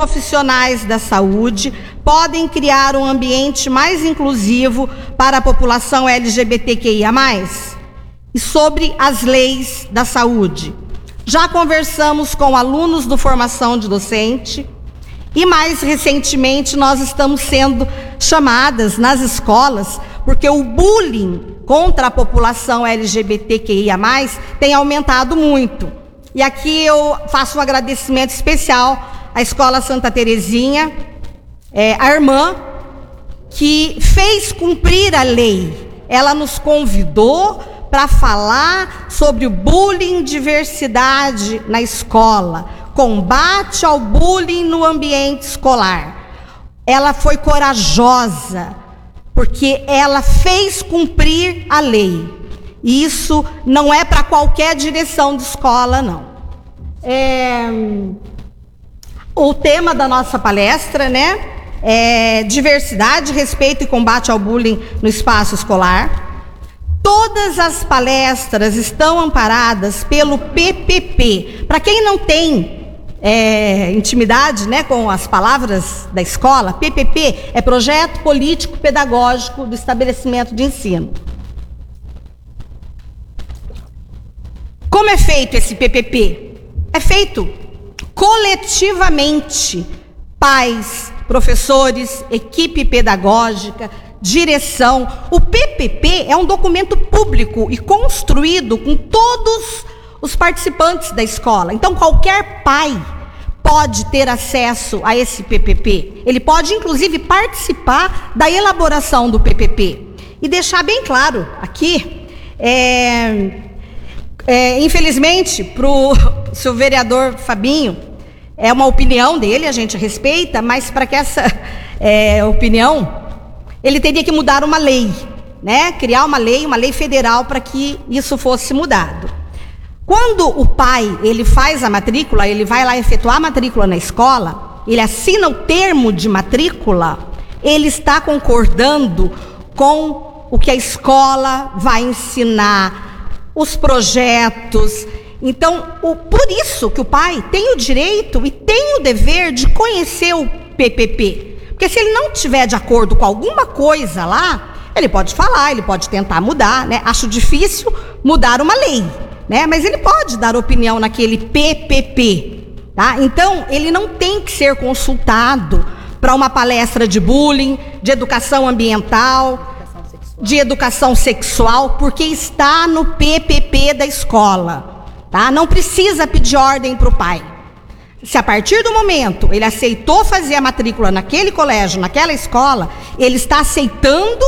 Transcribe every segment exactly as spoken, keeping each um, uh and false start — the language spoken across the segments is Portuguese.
profissionais da saúde podem criar um ambiente mais inclusivo para a população L G B T Q I A mais? E sobre as leis da saúde. Já conversamos com alunos do formação de docente e mais recentemente nós estamos sendo chamadas nas escolas porque o bullying contra a população L G B T Q I A mais, tem aumentado muito. E aqui eu faço um agradecimento especial à Escola Santa Terezinha, é, a irmã, que fez cumprir a lei. Ela nos convidou para falar sobre o bullying, diversidade na escola, combate ao bullying no ambiente escolar. Ela foi corajosa, porque ela fez cumprir a lei. E isso não é para qualquer direção de escola, não. É, o tema da nossa palestra, né, é diversidade, respeito e combate ao bullying no espaço escolar. Todas as palestras estão amparadas pelo P P P. Para quem não tem É, intimidade, né, com as palavras da escola, P P P é Projeto Político Pedagógico do Estabelecimento de Ensino. Como é feito esse P P P? É feito coletivamente, pais, professores, equipe pedagógica, direção. O P P P é um documento público e construído com todos os participantes da escola. Então, qualquer pai pode ter acesso a esse P P P. Ele pode, inclusive, participar da elaboração do P P P. E deixar bem claro aqui, é, é, infelizmente, para o seu vereador Fabinho, é uma opinião dele, a gente respeita, mas para que essa é, opinião, ele teria que mudar uma lei, né? Criar uma lei, uma lei federal para que isso fosse mudado. Quando o pai, ele faz a matrícula, ele vai lá efetuar a matrícula na escola, ele assina o termo de matrícula, ele está concordando com o que a escola vai ensinar, os projetos. Então, o, por isso que o pai tem o direito e tem o dever de conhecer o P P P. Porque se ele não estiver de acordo com alguma coisa lá, ele pode falar, ele pode tentar mudar, né? Acho difícil mudar uma lei, né? Mas ele pode dar opinião naquele P P P, tá? Então, ele não tem que ser consultado para uma palestra de bullying, de educação ambiental, de educação sexual, porque está no P P P da escola, tá? Não precisa pedir ordem para o pai. Se a partir do momento ele aceitou fazer a matrícula naquele colégio, naquela escola, ele está aceitando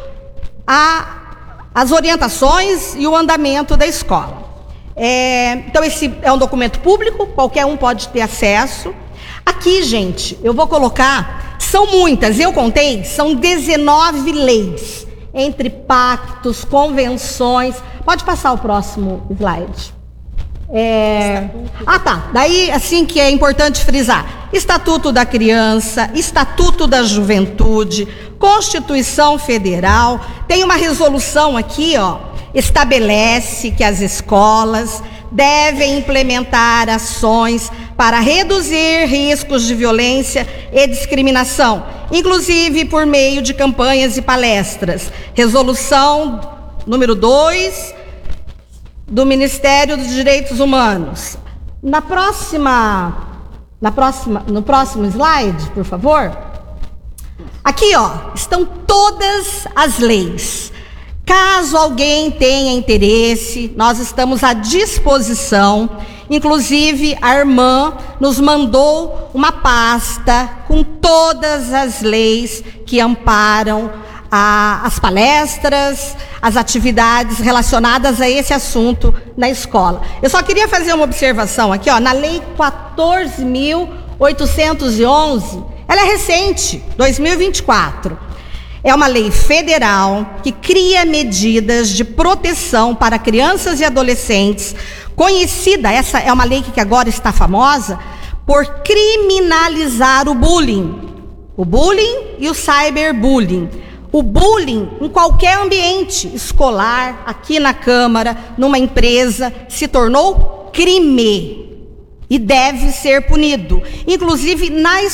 a, as orientações e o andamento da escola. É, então, esse é um documento público, qualquer um pode ter acesso. Aqui, gente, eu vou colocar, são muitas, eu contei, são dezenove leis, entre pactos, convenções. Pode passar o próximo slide. É... Ah, tá. Daí, assim que é importante frisar: Estatuto da Criança, Estatuto da Juventude, Constituição Federal. Tem uma resolução aqui, ó, estabelece que as escolas devem implementar ações para reduzir riscos de violência e discriminação, inclusive por meio de campanhas e palestras. Resolução número dois do Ministério dos Direitos Humanos. Na próxima, na próxima, no próximo slide, por favor. Aqui, ó, estão todas as leis. Caso alguém tenha interesse, nós estamos à disposição. Inclusive, a irmã nos mandou uma pasta com todas as leis que amparam a, as palestras, as atividades relacionadas a esse assunto na escola. Eu só queria fazer uma observação aqui, ó, na Lei quatorze mil oitocentos e onze, ela é recente, dois mil e vinte e quatro. É uma lei federal que cria medidas de proteção para crianças e adolescentes, conhecida, essa é uma lei que agora está famosa, por criminalizar o bullying. O bullying e o cyberbullying. O bullying em qualquer ambiente escolar, aqui na Câmara, numa empresa, se tornou crime e deve ser punido. Inclusive, na